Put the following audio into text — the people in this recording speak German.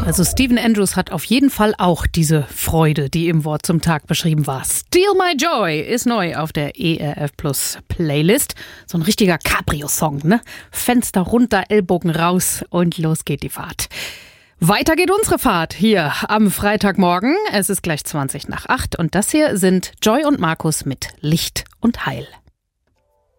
Also Stephen Andrews hat auf jeden Fall auch diese Freude, die im Wort zum Tag beschrieben war. Steal My Joy ist neu auf der ERF Plus Playlist. So ein richtiger Cabrio-Song, ne? Fenster runter, Ellbogen raus und los geht die Fahrt. Weiter geht unsere Fahrt hier am Freitagmorgen. Es ist gleich 20 nach 8 und das hier sind Joy und Markus mit Licht und Heil.